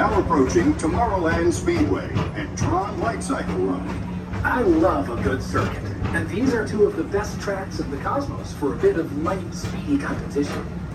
Now approaching Tomorrowland Speedway and Tron Light Cycle Run. I love a good circuit, and these are two of the best tracks in the cosmos for a bit of light, speedy competition.